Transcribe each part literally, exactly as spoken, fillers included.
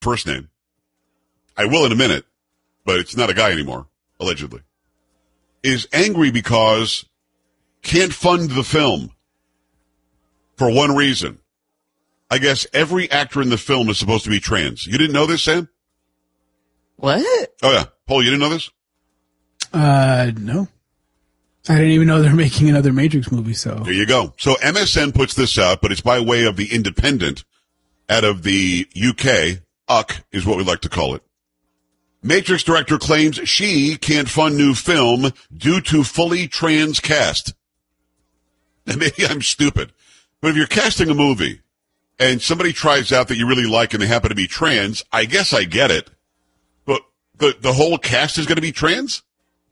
first name. I will in a minute, but it's not a guy anymore, allegedly, is angry because can't fund the film for one reason. I guess every actor in the film is supposed to be trans. You didn't know this, Sam? What? Oh, yeah. Paul, you didn't know this? Uh, no. I didn't even know they're making another Matrix movie, so. There you go. So M S N puts this out, but it's by way of the Independent out of the U K. U K is what we like to call it. Matrix director claims she can't fund new film due to fully trans cast. And maybe I'm stupid, but if you're casting a movie and somebody tries out that you really like and they happen to be trans, I guess I get it. But the, the whole cast is going to be trans?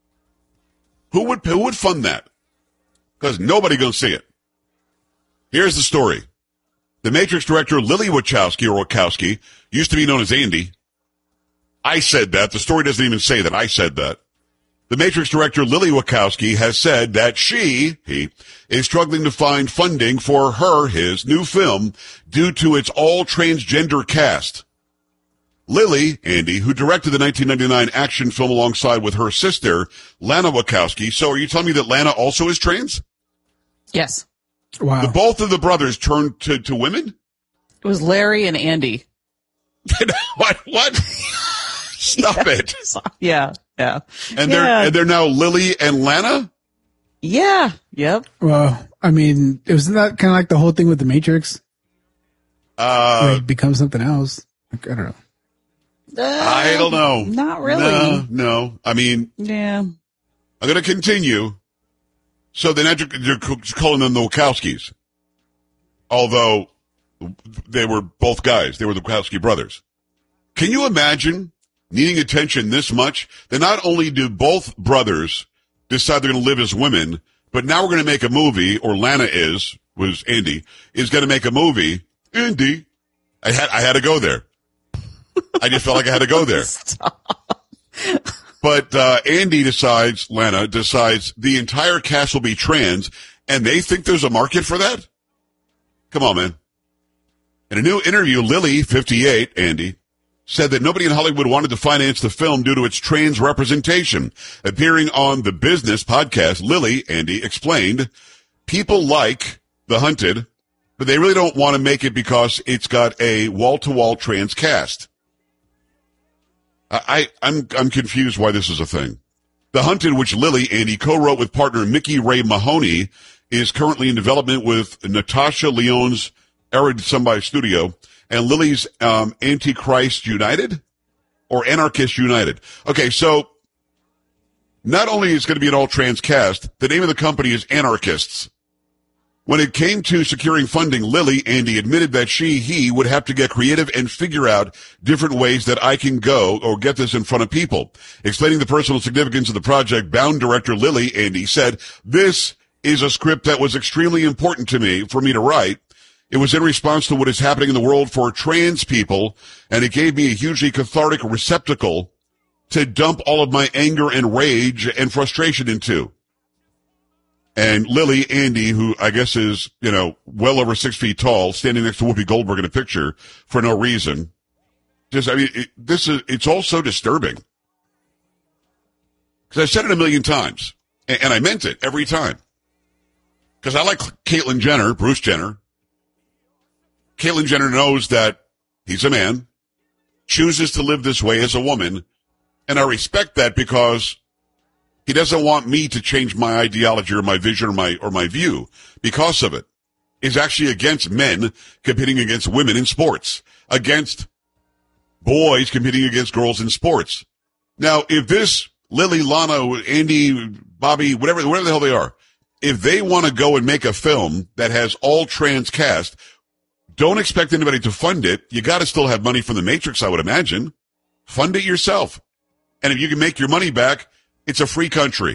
Who would, who would fund that? Because nobody going to see it. Here's the story. The Matrix director Lily Wachowski, or Wachowski, used to be known as Andy. I said that. The story doesn't even say that. I said that. The Matrix director Lily Wachowski has said that she, he, is struggling to find funding for her, his, new film due to its all-transgender cast. Lily, Andy, who directed the nineteen ninety-nine action film alongside with her sister, Lana Wachowski. So are you telling me that Lana also is trans? Yes. Wow. The, both of the brothers turned to, to women? It was Larry and Andy. What? What? Stop yeah. it. Yeah, yeah. And yeah. they're and they're now Lily and Lana? Yeah, yep. Well, I mean, it was that kind of like the whole thing with the Matrix. Uh, where it becomes something else. Like, I don't know. Uh, I don't know. Not really. No, no. I mean, yeah. I'm going to continue. So they're, not, they're calling them the Wachowskis. Although they were both guys. They were the Wachowski brothers. Can you imagine needing attention this much? That not only do both brothers decide they're going to live as women, but now we're going to make a movie, or Lana is, was Andy, is going to make a movie. Andy. I had, I had to go there. I just felt like I had to go there. Stop. But uh Andy decides, Lana decides the entire cast will be trans, and they think there's a market for that? Come on, man. In a new interview, Lily, fifty-eight, Andy, said that nobody in Hollywood wanted to finance the film due to its trans representation. Appearing on the Business podcast, Lily, Andy, explained, people like The Hunted, but they really don't want to make it because it's got a wall-to-wall trans cast. I, I'm, I'm confused why this is a thing. The Hunted, which Lily, Andy, co-wrote with partner Mickey Ray Mahoney, is currently in development with Natasha Lyonne's Arid Somebody Studio and Lily's, um, Antichrist United or Anarchist United. Okay. So not only is it going to be an all trans cast, the name of the company is Anarchists. When it came to securing funding, Lily, Andy, admitted that she, he would have to get creative and figure out different ways that I can go or get this in front of people. Explaining the personal significance of the project, Bound director Lily, Andy, said, this is a script that was extremely important to me, for me to write. It was in response to what is happening in the world for trans people, and it gave me a hugely cathartic receptacle to dump all of my anger and rage and frustration into. And Lily, Andy, who I guess is, you know, well over six feet tall, standing next to Whoopi Goldberg in a picture for no reason. Just, I mean, it, this is, it's all so disturbing. Because I've said it a million times, and, and I meant it every time. Because I like Caitlyn Jenner, Bruce Jenner. Caitlyn Jenner knows that he's a man, chooses to live this way as a woman, and I respect that because he doesn't want me to change my ideology or my vision or my, or my view because of it. He's actually against men competing against women in sports, against boys competing against girls in sports. Now, if this Lily, Lana, Andy, Bobby, whatever, whatever the hell they are, if they want to go and make a film that has all trans cast, don't expect anybody to fund it. You got to still have money from the Matrix, I would imagine. Fund it yourself. And if you can make your money back, it's a free country.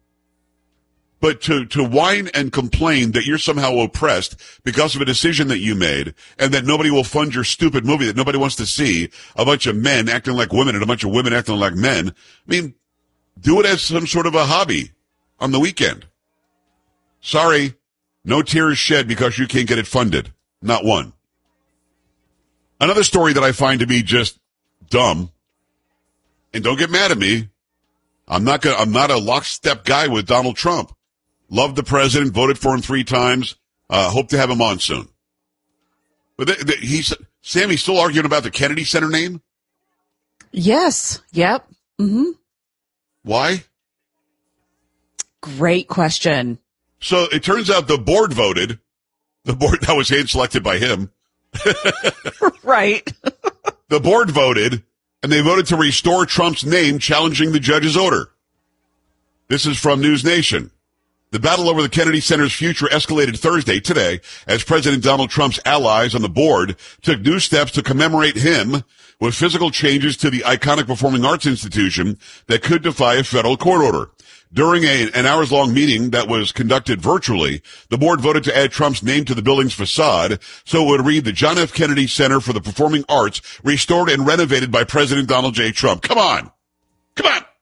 But to, to whine and complain that you're somehow oppressed because of a decision that you made and that nobody will fund your stupid movie that nobody wants to see, a bunch of men acting like women and a bunch of women acting like men. I mean, do it as some sort of a hobby on the weekend. Sorry, no tears shed because you can't get it funded. Not one. Another story that I find to be just dumb. And don't get mad at me. I'm not gonna, I'm not a lockstep guy with Donald Trump. Love the president, voted for him three times. Uh, hope to have him on soon. But th- th- he's, Sammy's still arguing about the Kennedy Center name? Yes. Yep. Mm-hmm. Why? Great question. So it turns out the board voted. The board that was hand selected by him. Right. The board voted, and they voted to restore Trump's name, challenging the judge's order. This is from News Nation. The battle over the Kennedy Center's future escalated Thursday, today, as President Donald Trump's allies on the board took new steps to commemorate him with physical changes to the iconic performing arts institution that could defy a federal court order. During a, an hours-long meeting that was conducted virtually, the board voted to add Trump's name to the building's facade, so it would read the John F. Kennedy Center for the Performing Arts, restored and renovated by President Donald J. Trump. Come on! Come on!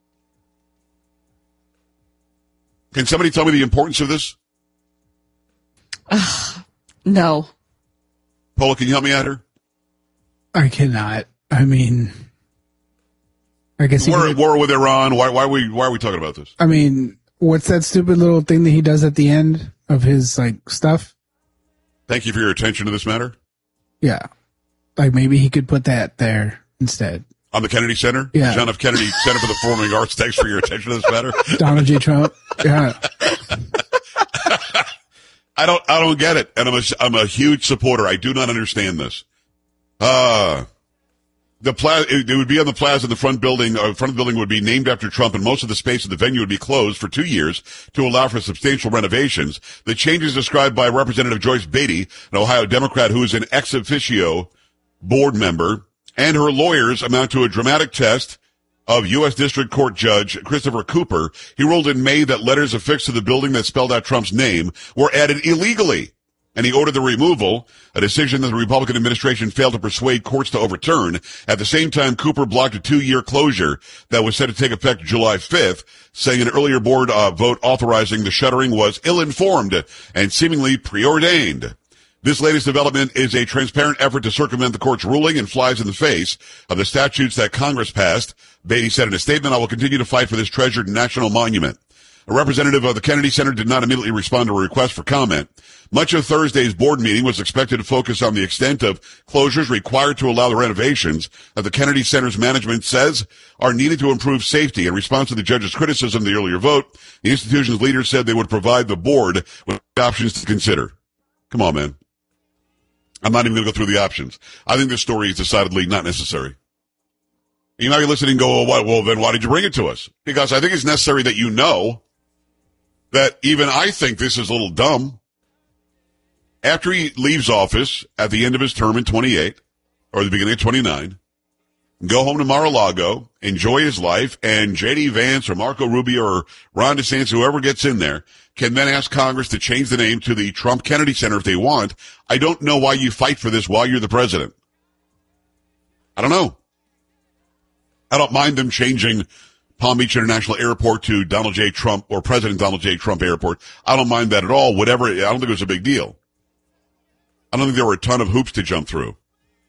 Can somebody tell me the importance of this? Uh, no. Paula, can you help me out here? I cannot. I mean, I guess he We're could- at war with Iran. Why, why are we, why are we talking about this? I mean, what's that stupid little thing that he does at the end of his like stuff? Thank you for your attention to this matter. Yeah, like maybe he could put that there instead. On the Kennedy Center? Yeah. John F. Kennedy Center for the Performing Arts. Thanks for your attention to this matter. Donald J. Trump. Yeah. I don't, I don't get it. And I'm a, I'm a huge supporter. I do not understand this. Uh, the plaza, it, it would be on the plaza in the front building, uh, front of the building would be named after Trump, and most of the space of the venue would be closed for two years to allow for substantial renovations. The changes described by Representative Joyce Beatty, an Ohio Democrat who is an ex officio board member, and her lawyers amount to a dramatic test of U S District Court Judge Christopher Cooper. He ruled in May that letters affixed to the building that spelled out Trump's name were added illegally, and he ordered the removal, a decision that the Republican administration failed to persuade courts to overturn. At the same time, Cooper blocked a two-year closure that was set to take effect July fifth, saying an earlier board uh, vote authorizing the shuttering was ill-informed and seemingly preordained. This latest development is a transparent effort to circumvent the court's ruling and flies in the face of the statutes that Congress passed. Beatty said in a statement, "I will continue to fight for this treasured national monument." A representative of the Kennedy Center did not immediately respond to a request for comment. Much of Thursday's board meeting was expected to focus on the extent of closures required to allow the renovations that the Kennedy Center's management says are needed to improve safety. In response to the judge's criticism of the earlier vote, the institution's leaders said they would provide the board with options to consider. Come on, man. I'm not even going to go through the options. I think this story is decidedly not necessary. You know, you're listening and go, well, what? Well, then why did you bring it to us? Because I think it's necessary that you know that even I think this is a little dumb. After he leaves office at the end of his term in twenty-eight, or the beginning of twenty-nine, go home to Mar-a-Lago, enjoy his life, and J D. Vance or Marco Rubio or Ron DeSantis, whoever gets in there, can then ask Congress to change the name to the Trump Kennedy Center if they want. I don't know why you fight for this while you're the president. I don't know. I don't mind them changing Palm Beach International Airport to Donald J. Trump or President Donald J. Trump Airport. I don't mind that at all. Whatever. I don't think it was a big deal. I don't think there were a ton of hoops to jump through.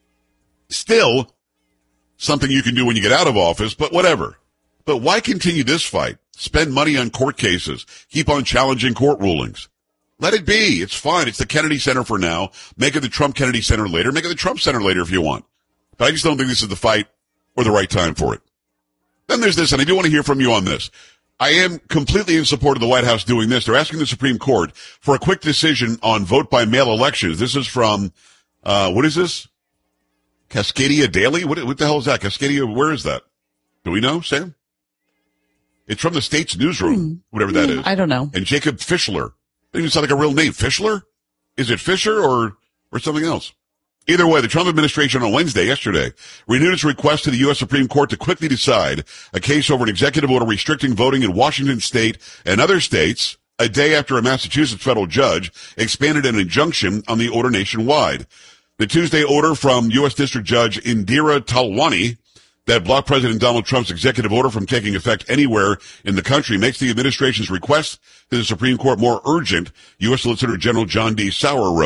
Still, something you can do when you get out of office, but whatever. But why continue this fight? Spend money on court cases. Keep on challenging court rulings. Let it be. It's fine. It's the Kennedy Center for now. Make it the Trump Kennedy Center later. Make it the Trump Center later if you want. But I just don't think this is the fight or the right time for it. Then there's this, and I do want to hear from you on this. I am completely in support of the White House doing this. They're asking the Supreme Court for a quick decision on vote-by-mail elections. This is from, uh, what is this? Cascadia Daily? What, what the hell is that? Cascadia, where is that? Do we know, Sam? It's from the state's newsroom, Hmm. whatever that Hmm, is. I don't know. And Jacob Fischler. Doesn't even sound like a real name. Fischler? Is it Fisher or, or something else? Either way, the Trump administration on Wednesday, yesterday, renewed its request to the U S Supreme Court to quickly decide a case over an executive order restricting voting in Washington state and other states a day after a Massachusetts federal judge expanded an injunction on the order nationwide. The Tuesday order from U S District Judge Indira Talwani that blocked President Donald Trump's executive order from taking effect anywhere in the country makes the administration's request to the Supreme Court more urgent, U S Solicitor General John D. Sauer wrote.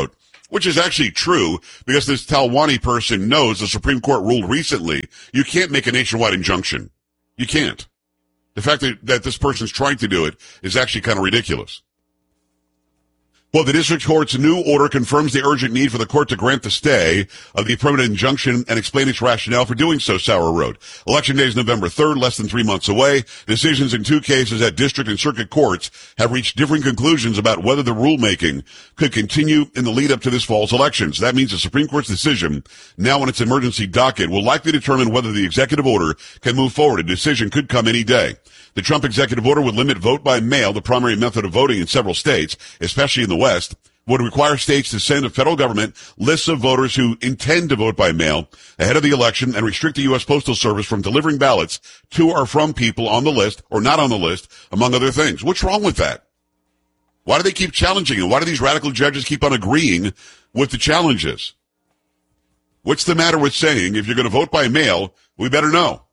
which is actually true because this Talwani person knows the Supreme Court ruled recently you can't make a nationwide injunction. You can't. The fact that, that this person's trying to do it is actually kind of ridiculous. Well, the district court's new order confirms the urgent need for the court to grant the stay of the permanent injunction and explain its rationale for doing so, Sauer wrote. Election day is November third, less than three months away. Decisions in two cases at district and circuit courts have reached different conclusions about whether the rulemaking could continue in the lead up to this fall's elections. That means the Supreme Court's decision, now on its emergency docket, will likely determine whether the executive order can move forward. A decision could come any day. The Trump executive order would limit vote by mail, the primary method of voting in several states, especially in the West, would require states to send the federal government lists of voters who intend to vote by mail ahead of the election and restrict the U S Postal Service from delivering ballots to or from people on the list or not on the list, among other things. What's wrong with that? Why do they keep challenging it? Why do these radical judges keep on agreeing with the challenges? What's the matter with saying, if you're going to vote by mail, we better know?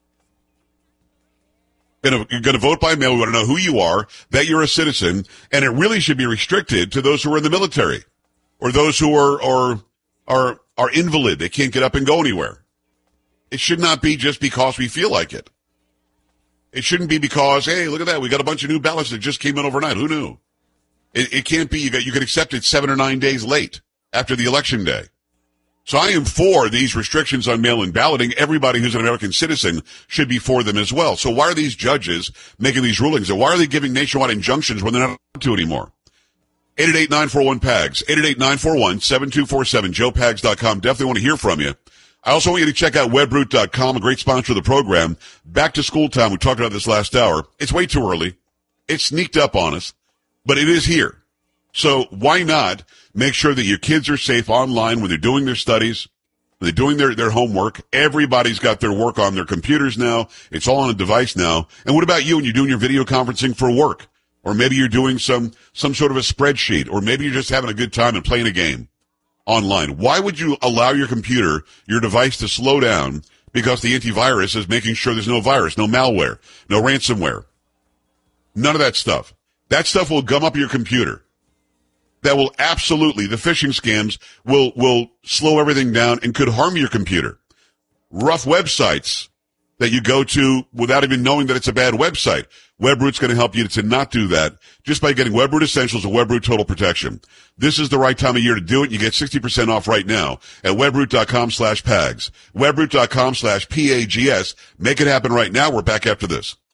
You're going to vote by mail. We want to know who you are, that you're a citizen, and it really should be restricted to those who are in the military or those who are, are, are, are invalid. They can't get up and go anywhere. It should not be just because we feel like it. It shouldn't be because, hey, look at that. We got a bunch of new ballots that just came in overnight. Who knew? It, it can't be. You got, you can accept it seven or nine days late after the election day. So I am for these restrictions on mail-in balloting. Everybody who's an American citizen should be for them as well. So why are these judges making these rulings? And why are they giving nationwide injunctions when they're not allowed to anymore? eight eight eight, nine four one, P A G S, eight eight eight, nine four one, seven two four seven, joe pags dot com. Definitely want to hear from you. I also want you to check out webroot dot com, a great sponsor of the program. Back to school time. We talked about this last hour. It's way too early. It sneaked up on us, but it is here. So why not make sure that your kids are safe online when they're doing their studies, when they're doing their, their homework? Everybody's got their work on their computers now. It's all on a device now. And what about you when you're doing your video conferencing for work? Or maybe you're doing some, some sort of a spreadsheet, or maybe you're just having a good time and playing a game online. Why would you allow your computer, your device to slow down because the antivirus is making sure there's no virus, no malware, no ransomware? None of that stuff. That stuff will gum up your computer. That will absolutely, the phishing scams will, will slow everything down and could harm your computer. Rough websites that you go to without even knowing that it's a bad website. Webroot's going to help you to not do that just by getting Webroot Essentials and Webroot Total Protection. This is the right time of year to do it. You get sixty percent off right now at webroot dot com slash pags. webroot dot com slash P A G S. Make it happen right now. We're back after this.